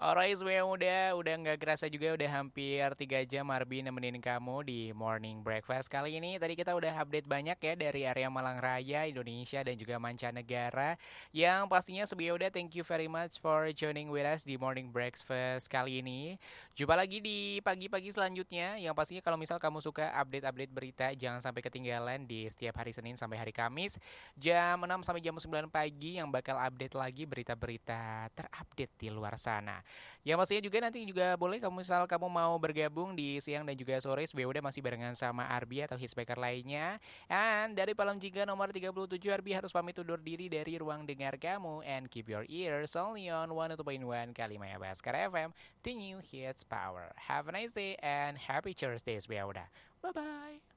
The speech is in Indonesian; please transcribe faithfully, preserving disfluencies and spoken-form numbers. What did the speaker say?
Alright, semuanya udah, udah nggak kerasa juga udah hampir tiga jam Arbi nemenin kamu di Morning Breakfast. Kali ini tadi kita udah update banyak ya dari area Malang Raya, Indonesia dan juga mancanegara. Yang pastinya sebelumnya udah thank you very much for joining with us di Morning Breakfast kali ini. Jumpa lagi di pagi-pagi selanjutnya. Yang pastinya kalau misal kamu suka update-update berita, jangan sampai ketinggalan di setiap hari Senin sampai hari Kamis jam enam sampai jam sembilan pagi yang bakal update lagi berita-berita terupdate di luar sana. Ya pastinya juga nanti juga boleh kamu misal kamu mau bergabung di siang dan juga sore B U D masih barengan sama Arbi atau Hitchbaker lainnya. And dari Palang Jingga nomor tiga puluh tujuh Arbi harus pamit undur diri dari ruang dengar kamu and keep your ears only on one oh two point one Kalimaya Baskara F M, the new hits power. Have a nice day and happy Thursday B U D. Bye bye.